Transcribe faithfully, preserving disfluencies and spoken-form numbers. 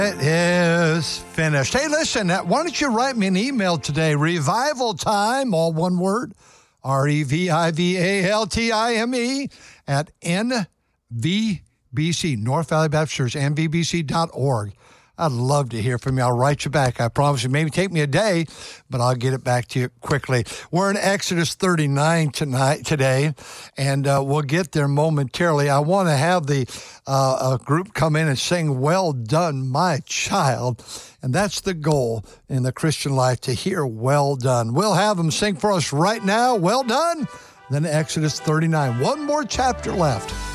It is finished. Hey, listen, why don't you write me an email today? Revival Time, all one word, R E V I V A L T I M E, at N V B C, North Valley Baptist Church, N V B C dot org. I'd love to hear from you. I'll write you back. I promise you. Maybe take me a day, but I'll get it back to you quickly. We're in Exodus thirty-nine tonight, today, and uh, we'll get there momentarily. I want to have the uh, a group come in and sing, "Well Done, My Child," and that's the goal in the Christian life, to hear "Well Done." We'll have them sing for us right now. Well done. Then Exodus thirty-nine. One more chapter left.